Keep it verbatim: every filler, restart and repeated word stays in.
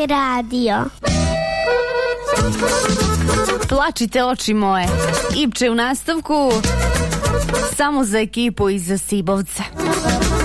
moj radio. Plačite oči moje. Ipče u nastavku samo za ekipu iz Sibovca.